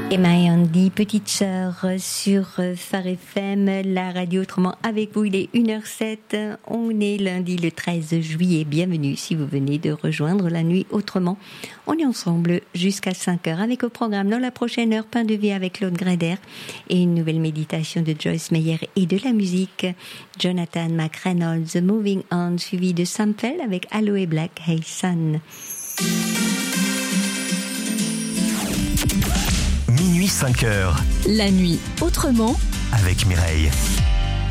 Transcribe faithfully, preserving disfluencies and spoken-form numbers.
Emma et Andy, petite sœur sur Phare F M, la radio autrement avec vous. Il est une heure zéro sept, on est lundi le treize juillet. Bienvenue si vous venez de rejoindre la nuit autrement. On est ensemble jusqu'à cinq heures avec au programme dans la prochaine heure Pain de vie avec Claude Greider et une nouvelle méditation de Joyce Meyer et de la musique. Jonathan McReynolds, Moving On, suivi de Sam Fell avec Aloe Black, Hey Sun. Minuit cinq heures. La nuit autrement avec Mireille.